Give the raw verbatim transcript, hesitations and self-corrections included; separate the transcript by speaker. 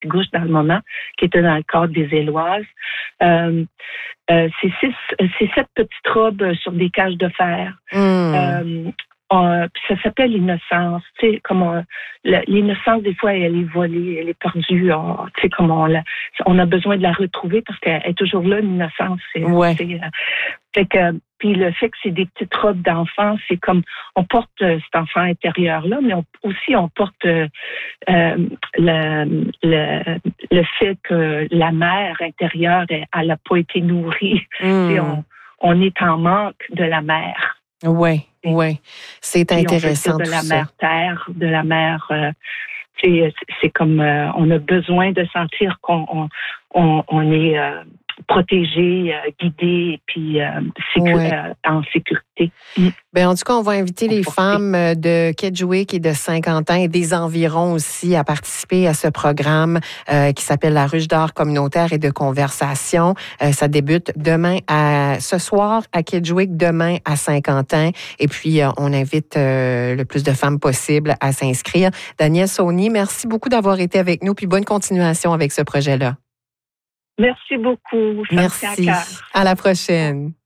Speaker 1: Mastigouche dans le moment, qui était dans le cadre des Éloises. Euh, euh, c'est six, c'est sept petites robes sur des cages de fer.
Speaker 2: Mmh.
Speaker 1: Euh, on, ça s'appelle l'innocence. Tu sais, comme on, l'innocence, des fois, elle est volée, elle est perdue. On, tu sais, comme on, la, on a besoin de la retrouver parce qu'elle est toujours là, l'innocence. C'est,
Speaker 2: ouais.
Speaker 1: c'est, euh, fait que, puis le fait que c'est des petites robes d'enfants, c'est comme on porte euh, cet enfant intérieur-là, mais on, aussi on porte euh, euh, le, le, le fait que la mère intérieure, elle n'a pas été nourrie.
Speaker 2: Mmh.
Speaker 1: On, on est en manque de la mère.
Speaker 2: Oui, oui. C'est
Speaker 1: puis
Speaker 2: intéressant.
Speaker 1: On peut dire de la
Speaker 2: ça.
Speaker 1: mère terre, de la mère. Euh, c'est, c'est comme euh, on a besoin de sentir qu'on on, on, on est euh, protégé, euh, guidé, et puis euh, sécu-
Speaker 2: ouais.
Speaker 1: euh, en sécurité. Mm.
Speaker 2: Bien, en tout cas, on va inviter les femmes de Kedgewick et de Saint-Quentin et des environs aussi à participer à ce programme euh, qui s'appelle la Ruche d'art communautaire et de conversation. Euh, ça débute demain à ce soir à Kedgewick, demain à Saint-Quentin. Et puis, euh, on invite euh, le plus de femmes possible à s'inscrire. Danielle Saunier, merci beaucoup d'avoir été avec nous, puis bonne continuation avec ce projet-là.
Speaker 1: Merci beaucoup. Ça
Speaker 2: merci. À, à la prochaine.